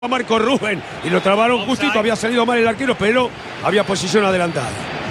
a Marco Rubén y lo trabaron justito, había salido mal el arquero, pero había posición adelantada.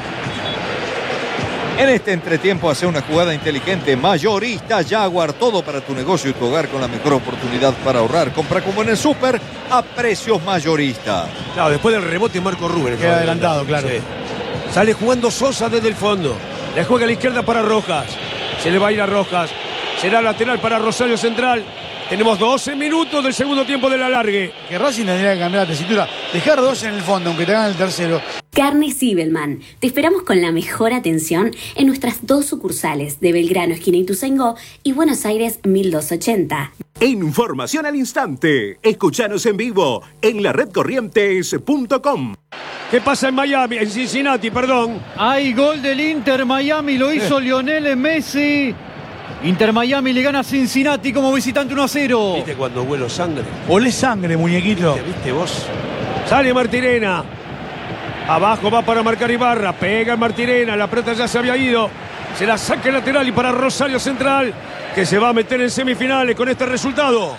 En este entretiempo hace una jugada inteligente. Mayorista Jaguar, todo para tu negocio y tu hogar con la mejor oportunidad para ahorrar. Compra como en el súper a precios mayorista. Claro, después del rebote Marco Rubén. Queda adelantado, claro. Sí. Sale jugando Sosa desde el fondo. Le juega a la izquierda para Rojas. Se le va a ir a Rojas. Será lateral para Rosario Central. Tenemos 12 minutos del segundo tiempo del alargue. Que Racing tendría que cambiar la tesitura. Dejar dos en el fondo, aunque te hagan el tercero. Carne Sibelman. Te esperamos con la mejor atención en nuestras dos sucursales de Belgrano, esquina Ituzaingó, y Buenos Aires, 1280. Información al instante. Escuchanos en vivo en la redcorrientes.com. ¿Qué pasa en Miami? En Cincinnati, perdón. Hay gol del Inter Miami, lo hizo Lionel Messi. Inter Miami le gana a Cincinnati como visitante 1-0. ¿Viste cuando huelo sangre? Olé sangre, muñequito. ¿Viste vos? Sale Martirena. Abajo va para marcar Ibarra. Pega Martirena. La pelota ya se había ido. Se la saca el lateral y para Rosario Central, que se va a meter en semifinales con este resultado.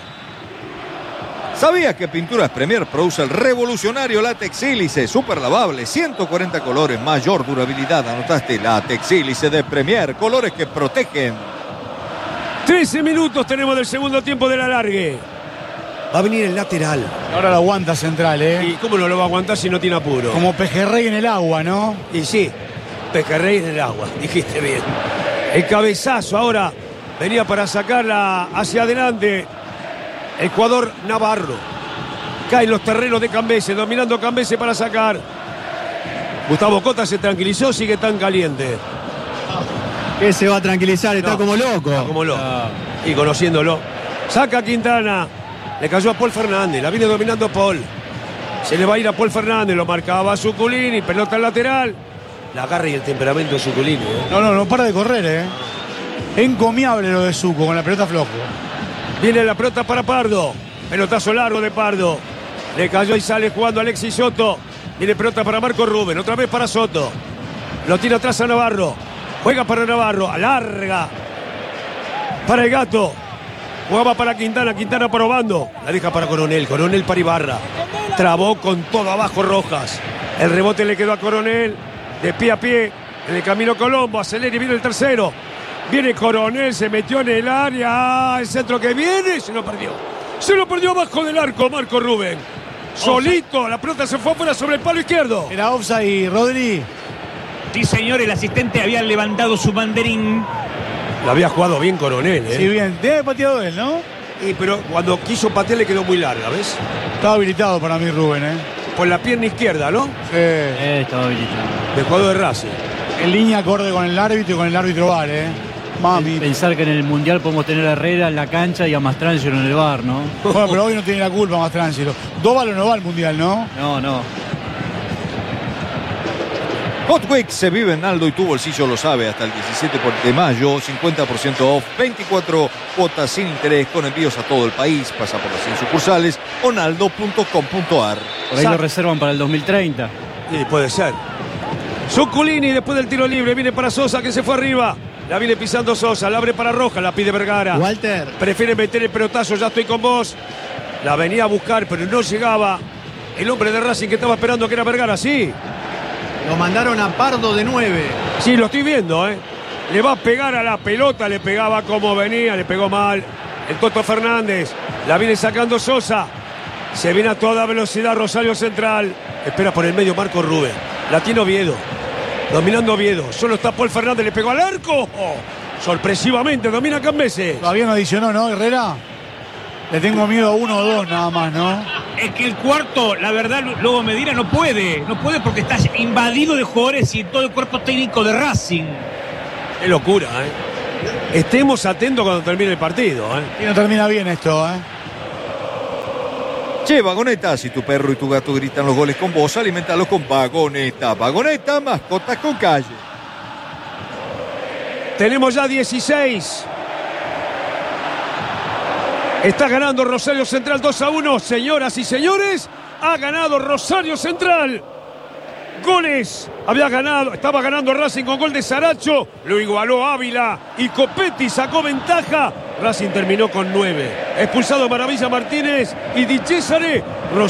¿Sabías que Pinturas Premier produce el revolucionario látex sílice? Súper lavable, 140 colores, mayor durabilidad. Anotaste, látex sílice de Premier, colores que protegen. 13 minutos tenemos del segundo tiempo del alargue. Va a venir el lateral. Ahora lo aguanta Central, ¿Y cómo no lo va a aguantar si no tiene apuro? Como pejerrey en el agua, ¿no? Y sí, pejerrey en el agua, dijiste bien. El cabezazo ahora venía para sacarla hacia adelante el jugador Navarro. Caen los terrenos de Cambese, dominando Cambese para sacar. Gustavo Cota se tranquilizó, sigue tan caliente. Que se va a tranquilizar, está como loco. Está como loco. Y conociéndolo. Saca Quintana. Le cayó a Paul Fernández. La viene dominando Paul. Se le va a ir a Paul Fernández. Lo marcaba Zuculini. Pelota al lateral. La garra y el temperamento de Zuculini. No para de correr, Encomiable lo de Zuco con la pelota flojo. Viene la pelota para Pardo. Pelotazo largo de Pardo. Le cayó y sale jugando Alexis Soto. Viene pelota para Marco Rubén. Otra vez para Soto. Lo tira atrás a Navarro. Juega para Navarro. Alarga. Para el Gato. Jugaba para Quintana. Quintana probando. La deja para Coronel. Coronel para Ibarra. Trabó con todo abajo Rojas. El rebote le quedó a Coronel. De pie a pie. En el camino Colombo. Acelera y viene el tercero. Viene Coronel. Se metió en el área. El centro que viene. Se lo perdió. Se lo perdió abajo del arco Marco Rubén. Solito. La pelota se fue afuera sobre el palo izquierdo. Era offside, Rodri. Sí, señor, el asistente había levantado su banderín. Lo había jugado bien Coronel, Sí, bien. Debe haber pateado él, ¿no? Pero cuando quiso patear le quedó muy larga, ¿ves? Estaba habilitado para mí, Rubén, Por la pierna izquierda, ¿no? Sí. Estaba habilitado. Del jugador de Racing. En línea acorde con el árbitro y con el árbitro VAR, Mami. Pensar que en el Mundial podemos tener a Herrera en la cancha y a Mastrangelo en el bar, ¿no? Bueno, pero hoy no tiene la culpa Mastrangelo. Dóvalo no va al Mundial, ¿no? No. Hot Weeks se vive en Aldo y tu bolsillo lo sabe. Hasta el 17 de mayo, 50% off, 24 cuotas sin interés con envíos a todo el país. Pasa por las 100 sucursales o naldo.com.ar. Por ahí lo reservan para el 2030. Sí, puede ser. Zuculini después del tiro libre. Viene para Sosa que se fue arriba. La viene pisando Sosa. La abre para Roja. La pide Vergara. Walter. Prefiere meter el pelotazo. Ya estoy con vos. La venía a buscar pero no llegaba. El hombre de Racing que estaba esperando que era Vergara. Sí. Lo mandaron a Pardo de 9. Sí, lo estoy viendo, Le va a pegar a la pelota, le pegaba como venía, le pegó mal. El Toto Fernández, la viene sacando Sosa. Se viene a toda velocidad Rosario Central. Espera por el medio Marco Rubén. La tiene Oviedo. Dominando Oviedo. Solo está Paul Fernández, le pegó al arco. Sorpresivamente, domina Cambese. Todavía no adicionó, ¿no, Herrera? Le tengo miedo a 1 o 2 nada más, ¿no? Es que el cuarto, la verdad, luego Medina no puede porque está invadido de jugadores y todo el cuerpo técnico de Racing. Qué locura, Estemos atentos cuando termine el partido, Y no termina bien esto, Che, Vagoneta, si tu perro y tu gato gritan los goles con vos, alimentalos con Vagoneta. Vagoneta, mascotas con calle. Tenemos ya 16. Está ganando Rosario Central 2-1. Señoras y señores, ha ganado Rosario Central. goles. Estaba ganando Racing con gol de Saracho, lo igualó Ávila y Copetti sacó ventaja. Racing terminó con 9. Expulsado Maravilla Martínez y Di Cesare.